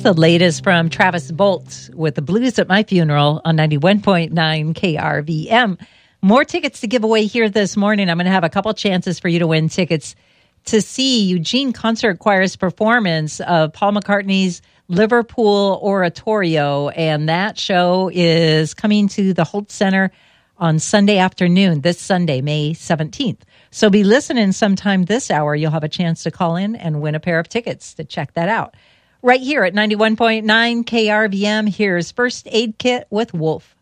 the latest from Travis Bolt with the Blues at My Funeral on 91.9 KRVM. More tickets to give away here this morning. I'm going to have a couple chances for you to win tickets to see Eugene Concert Choir's performance of Paul McCartney's Liverpool Oratorio. And that show is coming to the Holt Center on Sunday afternoon, this Sunday, May 17th. So be listening sometime this hour. You'll have a chance to call in and win a pair of tickets to check that out. Right here at 91.9 KRVM, here's First Aid Kit with Wolf.